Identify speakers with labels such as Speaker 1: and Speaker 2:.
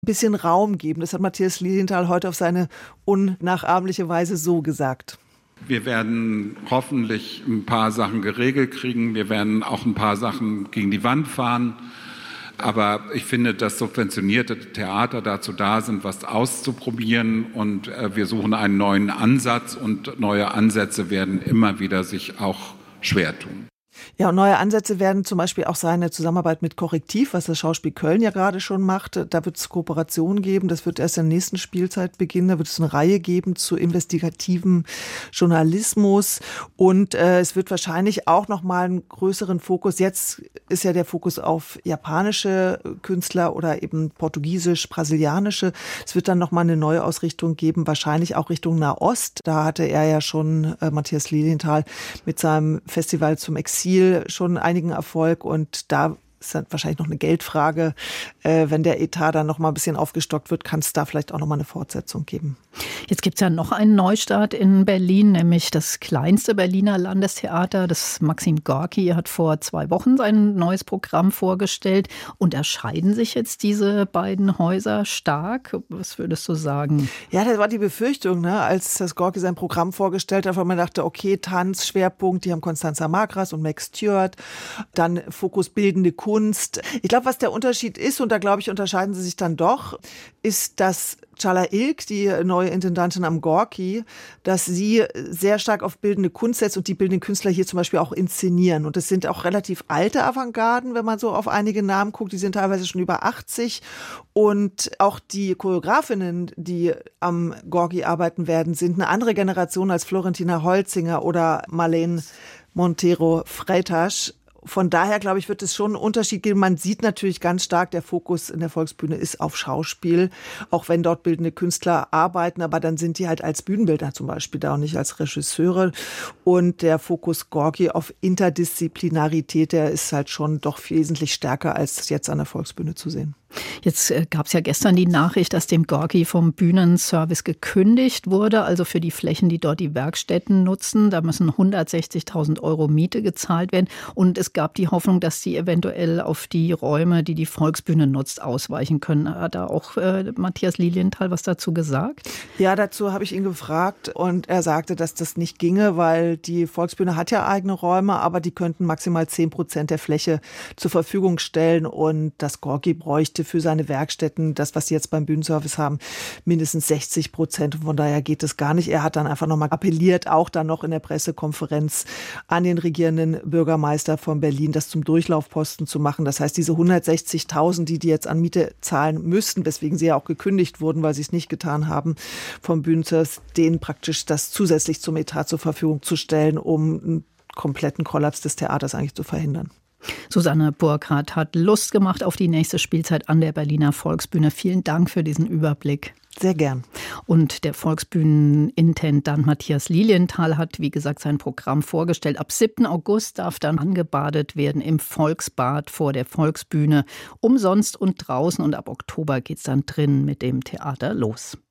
Speaker 1: ein bisschen Raum geben. Das hat Matthias Lilienthal heute auf seine unnachahmliche Weise so gesagt.
Speaker 2: Wir werden hoffentlich ein paar Sachen geregelt kriegen. Wir werden auch ein paar Sachen gegen die Wand fahren. Aber ich finde, dass subventionierte Theater dazu da sind, was auszuprobieren. Und wir suchen einen neuen Ansatz. Und neue Ansätze werden immer wieder sich auch schwer tun.
Speaker 1: Ja, und neue Ansätze werden zum Beispiel auch seine Zusammenarbeit mit Korrektiv, was das Schauspiel Köln ja gerade schon macht. Da wird es Kooperationen geben. Das wird erst in der nächsten Spielzeit beginnen. Da wird es eine Reihe geben zu investigativem Journalismus. Und es wird wahrscheinlich auch nochmal einen größeren Fokus. Jetzt ist ja der Fokus auf japanische Künstler oder eben portugiesisch, brasilianische. Es wird dann nochmal eine neue Ausrichtung geben, wahrscheinlich auch Richtung Nahost. Da hatte er ja schon, Matthias Lilienthal, mit seinem Festival zum Exil schon einigen Erfolg, und da ist dann wahrscheinlich noch eine Geldfrage. Wenn der Etat dann noch mal ein bisschen aufgestockt wird, kann es da vielleicht auch noch mal eine Fortsetzung geben.
Speaker 3: Jetzt gibt es ja noch einen Neustart in Berlin, nämlich das kleinste Berliner Landestheater. Das Maxim Gorki hat vor 2 Wochen sein neues Programm vorgestellt. Unterscheiden sich jetzt diese beiden Häuser stark? Was würdest du sagen?
Speaker 1: Ja, das war die Befürchtung, ne, als das Gorki sein Programm vorgestellt hat, weil man dachte, okay, Tanz, Schwerpunkt, die haben Constanza Magras und Max Stewart, dann Fokus bildende Kunst. Ich glaube, was der Unterschied ist, und da glaube ich, unterscheiden sie sich dann doch, ist, dass Çağla İlk, die neue Intendantin am Gorki, dass sie sehr stark auf bildende Kunst setzt und die bildenden Künstler hier zum Beispiel auch inszenieren. Und das sind auch relativ alte Avantgarden, wenn man so auf einige Namen guckt. Die sind teilweise schon über 80. Und auch die Choreografinnen, die am Gorki arbeiten werden, sind eine andere Generation als Florentina Holzinger oder Marlene Montero Freitas. Von daher, glaube ich, wird es schon einen Unterschied geben. Man sieht natürlich ganz stark, der Fokus in der Volksbühne ist auf Schauspiel, auch wenn dort bildende Künstler arbeiten, aber dann sind die halt als Bühnenbildner zum Beispiel da und nicht als Regisseure. Und der Fokus Gorki auf Interdisziplinarität, der ist halt schon doch wesentlich stärker als jetzt an der Volksbühne zu sehen.
Speaker 3: Jetzt gab es ja gestern die Nachricht, dass dem Gorki vom Bühnenservice gekündigt wurde, also für die Flächen, die dort die Werkstätten nutzen. Da müssen 160.000 € Miete gezahlt werden. Und es gab die Hoffnung, dass die eventuell auf die Räume, die die Volksbühne nutzt, ausweichen können. Hat da auch Matthias Lilienthal was dazu gesagt?
Speaker 1: Ja, dazu habe ich ihn gefragt und er sagte, dass das nicht ginge, weil die Volksbühne hat ja eigene Räume, aber die könnten maximal 10% der Fläche zur Verfügung stellen, und das Gorki bräuchte für seine Werkstätten, das, was sie jetzt beim Bühnenservice haben, mindestens 60%. Von daher geht es gar nicht. Er hat dann einfach nochmal appelliert, auch dann noch in der Pressekonferenz an den regierenden Bürgermeister von Berlin, das zum Durchlaufposten zu machen. Das heißt, diese 160.000, die jetzt an Miete zahlen müssten, weswegen sie ja auch gekündigt wurden, weil sie es nicht getan haben, vom Bühnenservice, denen praktisch das zusätzlich zum Etat zur Verfügung zu stellen, um einen kompletten Kollaps des Theaters eigentlich zu verhindern.
Speaker 3: Susanne Burkhardt hat Lust gemacht auf die nächste Spielzeit an der Berliner Volksbühne. Vielen Dank für diesen Überblick.
Speaker 1: Sehr gern.
Speaker 3: Und der Volksbühnenintendant Matthias Lilienthal hat, wie gesagt, sein Programm vorgestellt. Ab 7. August darf dann angebadet werden im Volksbad vor der Volksbühne. Umsonst und draußen. Und ab Oktober geht es dann drin mit dem Theater los.